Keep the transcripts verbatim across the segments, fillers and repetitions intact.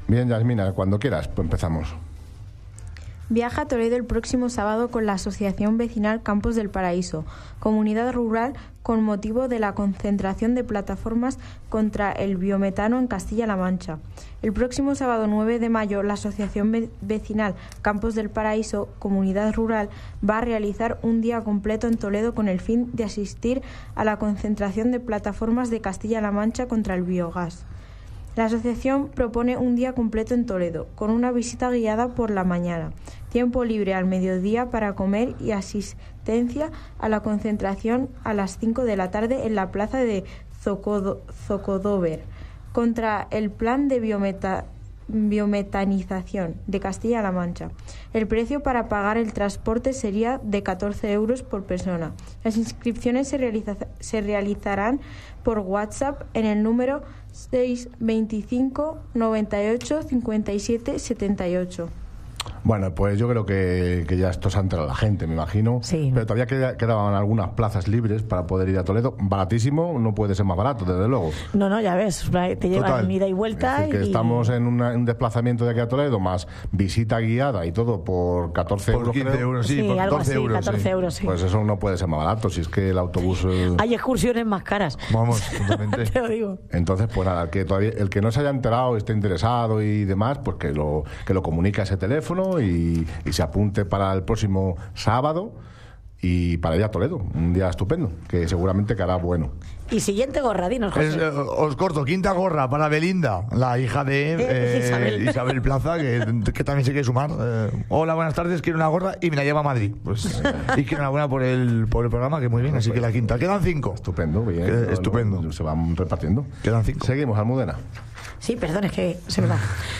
Bien, Yasmina, cuando quieras, pues empezamos. Viaja a Toledo el próximo sábado con la Asociación Vecinal Campos del Paraíso, comunidad rural, con motivo de la concentración de plataformas contra el biometano en Castilla-La Mancha. El próximo sábado nueve de mayo, la Asociación Vecinal Campos del Paraíso, comunidad rural, va a realizar un día completo en Toledo con el fin de asistir a la concentración de plataformas de Castilla-La Mancha contra el biogás. La asociación propone un día completo en Toledo, con una visita guiada por la mañana, tiempo libre al mediodía para comer y asistencia a la concentración a las cinco de la tarde en la plaza de Zocodo, Zocodover, contra el plan de biometa, biometanización de Castilla-La Mancha. El precio para pagar el transporte sería de catorce euros por persona. Las inscripciones se, realiza, se realizarán por WhatsApp en el número seis veinticinco noventa y ocho cincuenta y siete setenta y ocho. Bueno, pues yo creo que, que ya esto se ha enterado la gente, me imagino. Sí. Pero todavía queda, quedaban algunas plazas libres para poder ir a Toledo. Baratísimo, no puede ser más barato, desde luego. No, no, ya ves, te llevan ida y vuelta. Es decir, que y... estamos en una, un desplazamiento de aquí a Toledo, más visita guiada y todo por catorce por euros. quince creo. euros, sí, sí, por algo catorce así, euros. catorce sí. euros, sí. Pues eso no puede ser más barato, si es que el autobús... Eh... Hay excursiones más caras. Vamos, totalmente. Te lo digo. Entonces, pues nada, el que, todavía, el que no se haya enterado, esté interesado y demás, pues que lo, que lo comunique a ese teléfono y, y se apunte para el próximo sábado y para ir a Toledo, un día estupendo, que seguramente quedará bueno. Y siguiente gorra, dinos, José. Es, eh, os corto, quinta gorra para Belinda, la hija de Eh, eh, Isabel. Isabel Plaza, que, que también se quiere sumar. Eh, hola, buenas tardes, quiero una gorra y me la lleva a Madrid. Pues, y quiero una buena por el, por el programa, que muy bien, así que la quinta. Quedan cinco. Estupendo, bien. Que- no, no, estupendo. se van repartiendo. Quedan cinco. Seguimos, Almudena. Sí, perdón, es que se me va.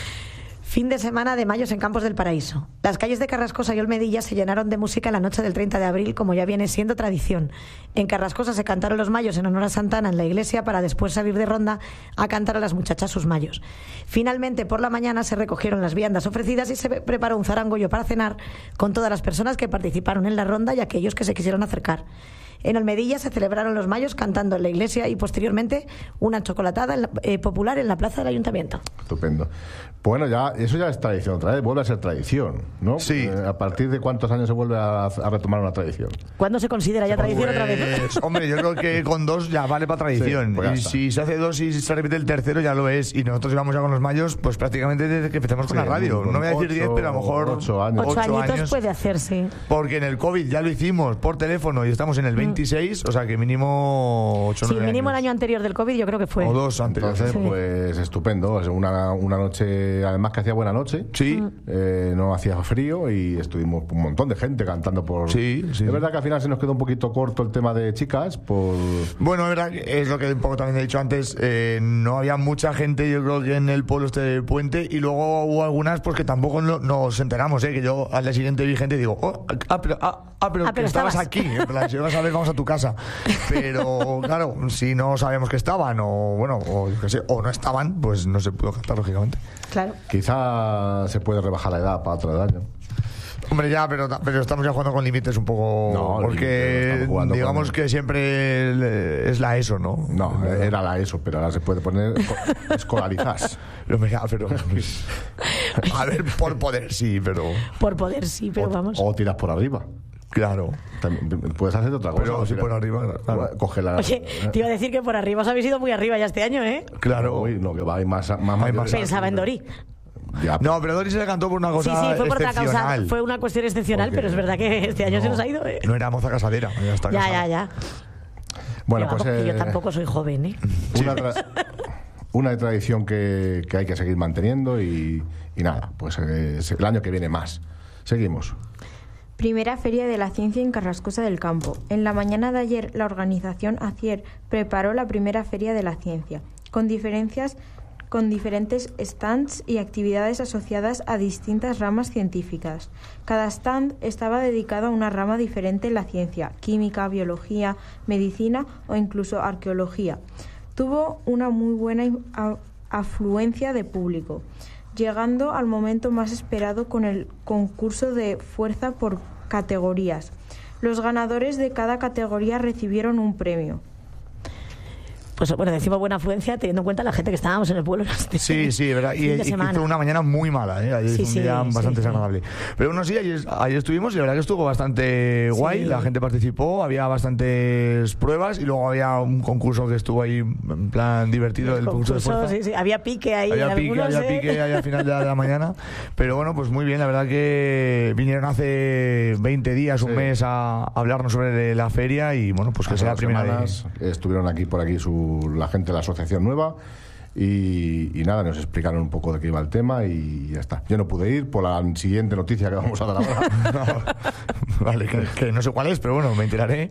Fin de semana de Mayos en Campos del Paraíso. Las calles de Carrascosa y Olmedilla se llenaron de música en la noche del treinta de abril, como ya viene siendo tradición. En Carrascosa se cantaron los mayos en honor a Santana en la iglesia para después salir de ronda a cantar a las muchachas sus mayos. Finalmente, por la mañana se recogieron las viandas ofrecidas y se preparó un zarangollo para cenar con todas las personas que participaron en la ronda y aquellos que se quisieron acercar. En Olmedilla se celebraron los mayos cantando en la iglesia y posteriormente una chocolatada en la, eh, popular en la plaza del ayuntamiento. Estupendo. Bueno, ya eso ya es tradición otra vez, vuelve a ser tradición, ¿no? Sí. Eh, ¿A partir de cuántos años se vuelve a, a retomar una tradición? ¿Cuándo se considera ya tradición otra vez? Pues, hombre, yo creo que con dos ya vale para tradición. Sí, pues ya y está. si se hace dos y se repite el tercero, ya lo es. Y nosotros llevamos ya con los mayos, pues prácticamente desde que empezamos con Sí, la radio. con No voy a decir ocho- diez, pero a lo mejor ocho años. Ocho, ocho añitos años. puede hacerse. Porque en el COVID ya lo hicimos por teléfono y estamos en el veintiséis, o sea que mínimo ocho o Sí, nueve mínimo el años. año anterior del COVID yo creo que fue. O dos anteriores. Entonces, Sí. pues estupendo. O sea, una, una noche, además que hacía buena noche. Sí. Eh, no hacía frío y estuvimos un montón de gente cantando por... Sí, sí. Es verdad que al final se nos quedó un poquito corto el tema de chicas por... Bueno, es verdad, que es lo que un poco también he dicho antes, eh, no había mucha gente, yo creo que en el pueblo este del puente, y luego hubo algunas pues que tampoco no- nos enteramos, eh, que yo al día siguiente vi gente y digo, oh, ah, pero, ah, ah, pero, Ah, pero que estabas, estabas. aquí, en plan, si vas a ver, vamos a tu casa. Pero claro, si no sabíamos que estaban, o bueno, o, yo qué sé, o no estaban, pues no se pudo cantar, lógicamente. Claro. Quizá se puede rebajar la edad para otra edad, ¿no? Hombre, ya, pero, pero estamos ya jugando con límites un poco. No, límites, porque estamos jugando digamos con- que siempre el- es la ESO, ¿no? No, era la ESO, pero ahora se puede poner co- escolarizás. No me pero, pues, a ver, por poder sí, pero Por poder sí, pero o, vamos. o tiras por arriba. claro. También, puedes hacer otra cosa. Pero sí Tira- por arriba, claro. Coge la... Oye, te iba a decir que por arriba os habéis ido muy arriba ya este año, ¿eh? Claro. Uy, no, que va, hay más... más, Hay más- Pensaba en Dorí. Ya, No, pero Doris se le cantó por una Sí, cosa sí, fue por otra causa. excepcional. Fue una cuestión excepcional, Porque- pero es verdad que este año se nos ha ido. ¿eh? No era moza casadera, ya está Ya, casada. ya, ya. bueno, Pero pues... vamos, que eh, yo tampoco soy joven, ¿eh? Una, tra- una tradición que, que hay que seguir manteniendo y, y nada, pues eh, el año que viene más. Seguimos. Primera Feria de la Ciencia en Carrascosa del Campo. En la mañana de ayer, la organización ACIER preparó la primera Feria de la Ciencia, con diferencias con diferentes stands y actividades asociadas a distintas ramas científicas. Cada stand estaba dedicado a una rama diferente en la ciencia: química, biología, medicina o incluso arqueología. Tuvo una muy buena a- afluencia de público, llegando al momento más esperado con el concurso de fuerza por categorías. Los ganadores de cada categoría recibieron un premio. pues bueno, decimos buena afluencia teniendo en cuenta la gente que estábamos en el pueblo. Este sí, sí, verdad. Y, y hizo una mañana muy mala, ¿eh? Ayer sí, fue un día sí, bastante sí, desagradable. sí. Pero bueno, sí, ayer, ayer estuvimos y la verdad que estuvo bastante guay. Sí. La gente participó, había bastantes pruebas y luego había un concurso que estuvo ahí en plan divertido, el, el concurso, concurso de fuerza. Sí, sí. Había pique ahí. Había pique, algunos, había ¿eh? pique ahí al final de la, de la mañana. Pero bueno, pues muy bien, la verdad que vinieron hace veinte días, un sí. mes a hablarnos sobre la feria y bueno, pues que hace sea la primera vez. Estuvieron aquí por aquí su, la gente de la asociación nueva. Y, y nada, nos explicaron un poco de qué iba el tema y ya está. Yo no pude ir por la siguiente noticia que vamos a dar ahora. No. Vale, que, que no sé cuál es, pero bueno, me enteraré.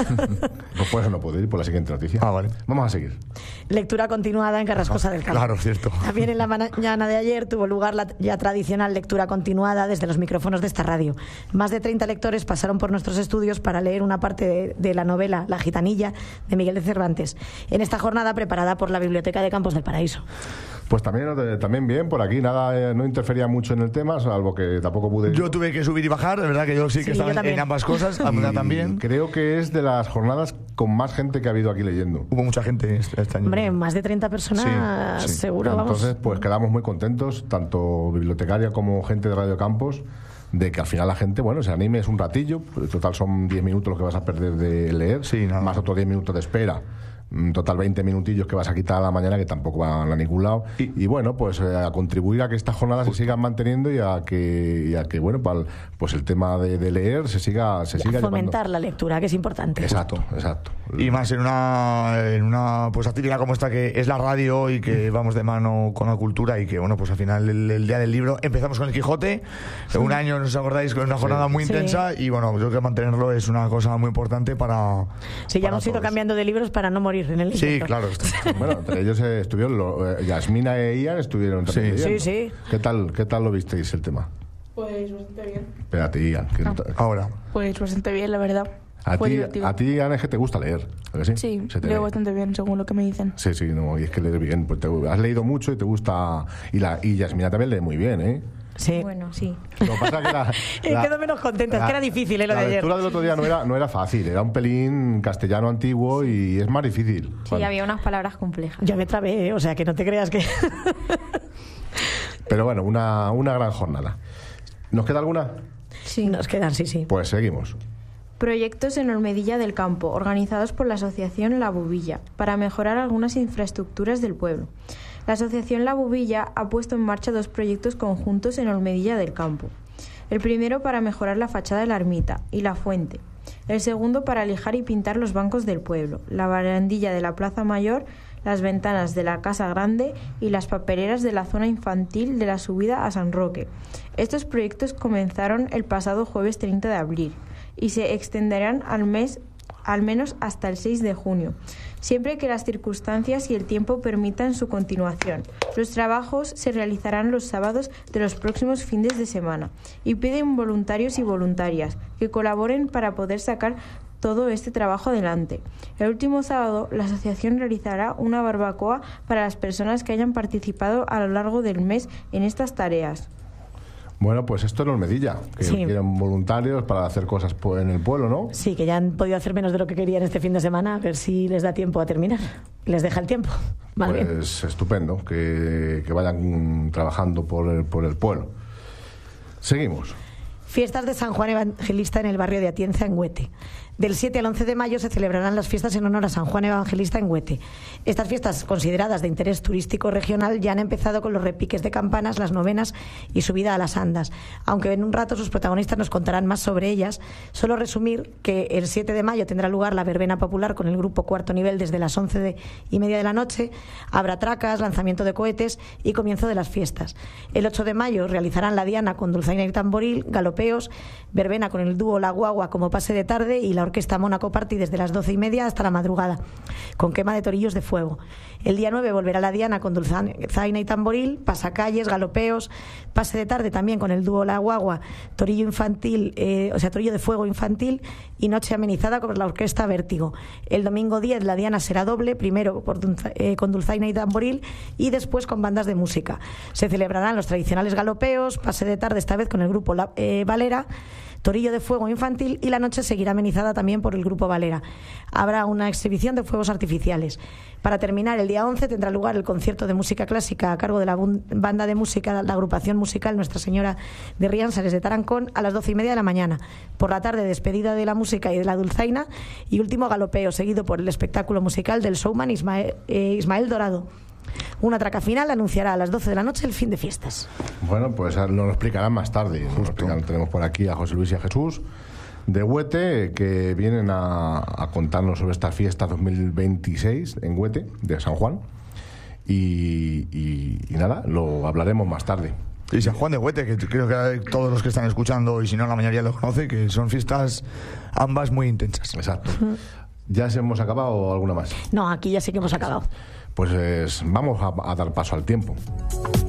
Pues por eso no pude ir por la siguiente noticia. Ah, vale. Vamos a seguir. Lectura continuada en Carrascosa del Campo. Claro, cierto. También en la mañana de ayer tuvo lugar la ya tradicional lectura continuada desde los micrófonos de esta radio. Más de treinta lectores pasaron por nuestros estudios para leer una parte de, de la novela La Gitanilla de Miguel de Cervantes. En esta jornada preparada por la Biblioteca de Campos del Paraíso. Pues también, también bien, por aquí nada, eh, no interfería mucho en el tema, salvo que tampoco pude... Yo tuve que subir y bajar, de verdad que yo sí que sí, estaba en ambas cosas, Amanda también. Creo que es de las jornadas con más gente que ha habido aquí leyendo. Hubo mucha gente este, este año. Hombre, más de treinta personas, sí, sí. seguro, Entonces, vamos. Entonces, pues quedamos muy contentos, tanto bibliotecaria como gente de Radio Campos, de que al final la gente, bueno, se anime, es un ratillo, en total son diez minutos los que vas a perder de leer, sí, nada. Más otros diez minutos de espera. En total veinte minutillos que vas a quitar a la mañana que tampoco van a ningún lado y, y bueno, pues eh, a contribuir a que estas jornadas Justo. se sigan manteniendo y a que, y a que bueno, para el, pues el tema de, de leer se siga se siga fomentar llevando. La lectura, que es importante. Exacto, exacto. Y más en una en una pues actividad como esta que es la radio y que vamos de mano con la cultura y que bueno, pues al final el, el día del libro empezamos con el Quijote, sí. un año, ¿no os acordáis? Con una jornada sí. muy intensa sí. y bueno, yo creo que mantenerlo es una cosa muy importante para Sí, ya para hemos todos. ido cambiando de libros para no morir en el libro. Sí, claro. Bueno, entre ellos eh, estuvieron lo, eh, Yasmina e Ian estuvieron también. Sí, sí, sí. ¿Qué tal, qué tal lo visteis el tema? Pues bastante bien. Espérate, Ian. Que ah. no Ahora. Pues bastante bien, la verdad. A ti, a ti, Ian, es que te gusta leer, ¿a que sí? Sí, Se te leo lee. bastante bien, según lo que me dicen. Sí, sí, no, y es que leer bien. Pues te, has leído mucho y te gusta... Y, la, y Yasmina también lee muy bien, ¿eh? Sí. Bueno, sí. Lo que pasa es que la, la, quedo menos contenta, la, es que era difícil, ¿eh, lo la de ayer. La lectura del otro día no era, no era fácil, era un pelín castellano antiguo y es más difícil. Sí, Juan. había unas palabras complejas. Ya me trabé, ¿eh? O sea, que no te creas que... Pero bueno, una, una gran jornada. ¿Nos queda alguna? Sí. Nos quedan, sí, sí. Pues seguimos. Proyectos en Olmedilla del Campo, organizados por la Asociación La Bubilla, para mejorar algunas infraestructuras del pueblo. La Asociación La Bubilla ha puesto en marcha dos proyectos conjuntos en Olmedilla del Campo. El primero para mejorar la fachada de la ermita y la fuente. El segundo para lijar y pintar los bancos del pueblo, la barandilla de la Plaza Mayor, las ventanas de la Casa Grande y las papeleras de la zona infantil de la subida a San Roque. Estos proyectos comenzaron el pasado jueves treinta de abril y se extenderán al mes al menos hasta el seis de junio, siempre que las circunstancias y el tiempo permitan su continuación. Los trabajos se realizarán los sábados de los próximos fines de semana y piden voluntarios y voluntarias que colaboren para poder sacar todo este trabajo adelante. El último sábado, la asociación realizará una barbacoa para las personas que hayan participado a lo largo del mes en estas tareas. Bueno, pues esto en Olmedilla, que sí. quieren voluntarios para hacer cosas en el pueblo, ¿no? Sí, que ya han podido hacer menos de lo que querían este fin de semana, a ver si les da tiempo a terminar. Les deja el tiempo. Más pues bien. Estupendo, que, que vayan trabajando por el, por el pueblo. Seguimos. Fiestas de San Juan Evangelista en el barrio de Atienza, en Huete. Del siete al once de mayo se celebrarán las fiestas en honor a San Juan Evangelista en Huete. Estas fiestas, consideradas de interés turístico regional, ya han empezado con los repiques de campanas, las novenas y subida a las andas. Aunque en un rato sus protagonistas nos contarán más sobre ellas, solo resumir que el siete de mayo tendrá lugar la verbena popular con el grupo Cuarto Nivel desde las once de, y media de la noche. Habrá tracas, lanzamiento de cohetes y comienzo de las fiestas. El ocho de mayo realizarán la diana con dulzaina y tamboril, galopeos, verbena con el dúo La Guagua como pase de tarde y la orquesta Mónaco Party desde las doce y media hasta la madrugada, con quema de torillos de fuego. El día nueve volverá la diana con dulzaina y tamboril, pasacalles, galopeos, pase de tarde también con el dúo La Guagua, torillo infantil, eh, o sea, torillo de fuego infantil y noche amenizada con la orquesta Vértigo. El domingo diez la diana será doble, primero por, eh, con dulzaina y tamboril y después con bandas de música. Se celebrarán los tradicionales galopeos, pase de tarde esta vez con el grupo La, eh, Valera, Torillo de fuego infantil y la noche seguirá amenizada también por el Grupo Valera. Habrá una exhibición de fuegos artificiales. Para terminar, el día once tendrá lugar el concierto de música clásica a cargo de la banda de música, la agrupación musical Nuestra Señora de Riánsares de Tarancón a las doce y media de la mañana. Por la tarde, despedida de la música y de la dulzaina y último galopeo, seguido por el espectáculo musical del showman Ismael, eh, Ismael Dorado. Una traca final anunciará a las doce de la noche el fin de fiestas. Bueno, pues nos lo explicarán más tarde. Nos lo explicarán. Tenemos por aquí a José Luis y a Jesús de Huete, que vienen a, a contarnos sobre esta fiesta dos mil veintiséis en Huete, de San Juan. Y, y, y nada, lo hablaremos más tarde. Y San Juan de Huete, que creo que todos los que están escuchando, y si no la mayoría lo conoce, que son fiestas ambas muy intensas. Exacto. ¿Ya se hemos acabado o alguna más? No, aquí ya sí que hemos acabado. Pues eh, vamos a, a dar paso al tiempo.